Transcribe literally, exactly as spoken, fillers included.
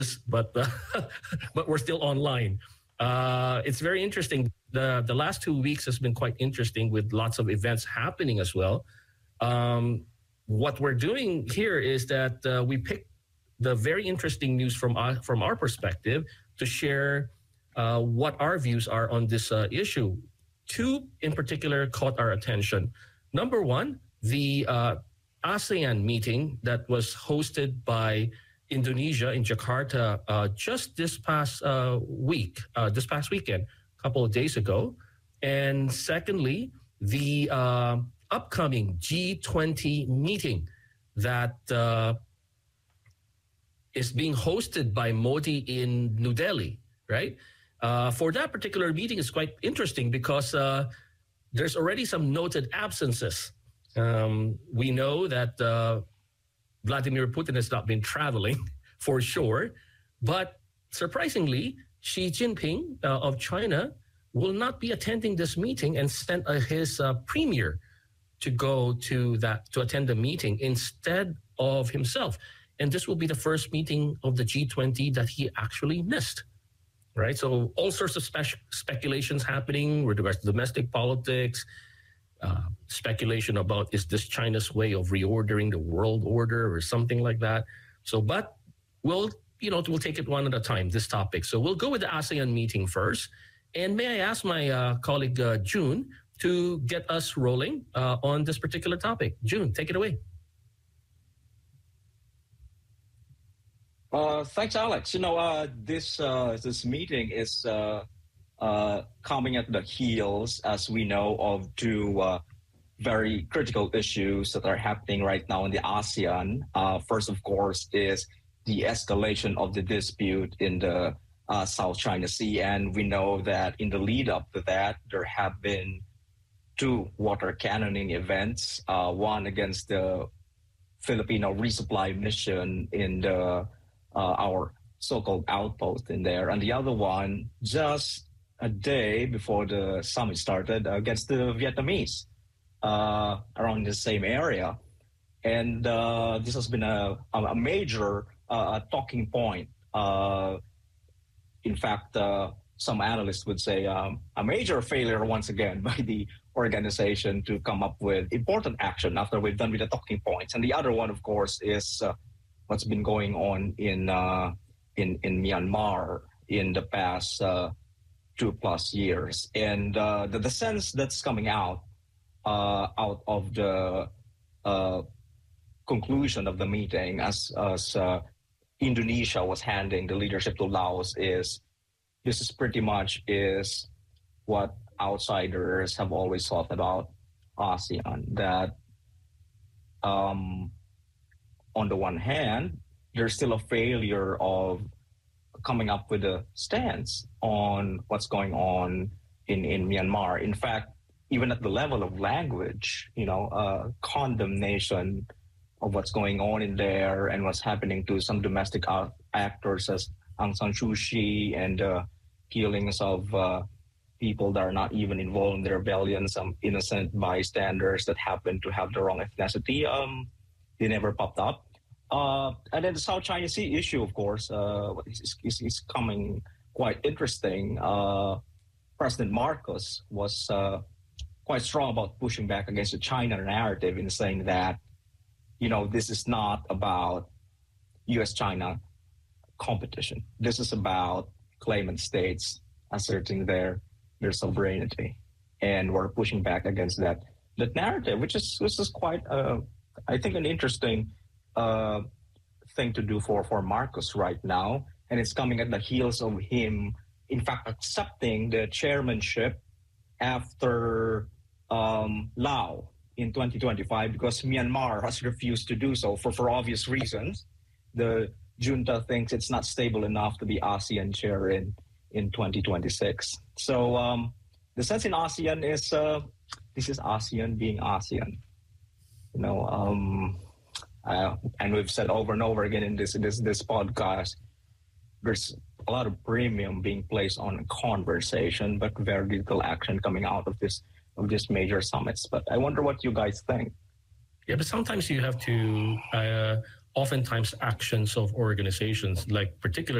but uh, but we're still online. Uh, it's very interesting. The the last two weeks has been quite interesting with lots of events happening as well. Um, what we're doing here is that uh, we pick the very interesting news from our, from our perspective to share uh, what our views are on this uh, issue. Two in particular caught our attention. Number one, the uh, ASEAN meeting that was hosted by Indonesia in Jakarta uh, just this past uh, week, uh, this past weekend, a couple of days ago. And secondly, the uh, upcoming G twenty meeting that uh, is being hosted by Modi in New Delhi, right? Uh, for that particular meeting, it's quite interesting because uh, there's already some noted absences. Um, we know that uh, Vladimir Putin has not been traveling for sure, but surprisingly, Xi Jinping uh, of China will not be attending this meeting and sent uh, his uh, premier to go to that to attend the meeting instead of himself. And this will be the first meeting of the G twenty that he actually missed, right? So all sorts of spe- speculations happening with regards to domestic politics, uh, speculation about is this China's way of reordering the world order or something like that. So, but we'll, you know, we'll take it one at a time, this topic. So we'll go with the ASEAN meeting first. And may I ask my uh, colleague uh, June to get us rolling uh, on this particular topic. June, take it away. Uh, thanks, Alex. You know, uh, this uh, this meeting is uh, uh, coming at the heels, as we know, of two uh, very critical issues that are happening right now in the ASEAN. Uh, first, of course, is the escalation of the dispute in the uh, South China Sea. And we know that in the lead up to that, there have been two water cannoning events, uh, one against the Filipino resupply mission in the uh, our so-called outpost in there, and the other one just a day before the summit started against the Vietnamese uh, around the same area. And uh, this has been a, a major uh, talking point. Uh, in fact, uh, some analysts would say um, a major failure once again by the organization to come up with important action after we've done with the talking points. And the other one, of course, is uh, what's been going on in uh, in in Myanmar in the past uh, two plus years, and uh, the, the sense that's coming out uh, out of the uh, conclusion of the meeting, as as uh, Indonesia was handing the leadership to Laos, is this is pretty much is what outsiders have always thought about ASEAN, that um, on the one hand, there's still a failure of coming up with a stance on what's going on in, in Myanmar. In fact, even at the level of language, you know, uh, condemnation of what's going on in there and what's happening to some domestic uh, actors as Aung San Suu Kyi, and uh, killings of uh, people that are not even involved in the rebellion, some innocent bystanders that happen to have the wrong ethnicity. Um, they never popped up. Uh, and then the South China Sea issue, of course, uh, is, is, is coming quite interesting. Uh, President Marcos was uh, quite strong about pushing back against the China narrative in saying that, you know, this is not about U S China competition. This is about claimant states asserting their their sovereignty, and we're pushing back against that that narrative, which is which is quite, uh, I think, an interesting uh, thing to do for for Marcos right now, and it's coming at the heels of him, in fact, accepting the chairmanship after um, Laos in twenty twenty-five, because Myanmar has refused to do so for for obvious reasons. The junta thinks it's not stable enough to be ASEAN chair in in twenty twenty-six. So um, the sense in ASEAN is uh, this is ASEAN being ASEAN, you know. Um, uh, and we've said over and over again in this this this podcast, there's a lot of premium being placed on conversation, but very little action coming out of this of these major summits. But I wonder what you guys think. Yeah, but sometimes you have to uh, oftentimes actions of organizations, like particularly